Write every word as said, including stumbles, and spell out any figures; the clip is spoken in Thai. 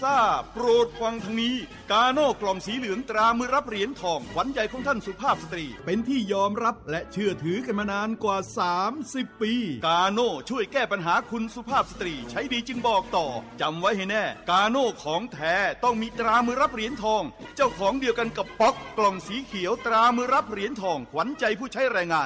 ทราบโปรดฟังทางนี้กาโน่กล่องสีเหลืองตรามือรับเหรียญทองขวัญใจของท่านสุภาพสตรีเป็นที่ยอมรับและเชื่อถือกันมานานกว่าสามสิบปีกาโน่ช่วยแก้ปัญหาคุณสุภาพสตรีใช้ดีจึงบอกต่อจำไว้ให้แน่กาโน่ของแท้ต้องมีตรามือรับเหรียญทองเจ้าของเดียวกันกับป๊อกกล่องสีเขียวตรามือรับเหรียญทองขวัญใจผู้ใช้แรงงาน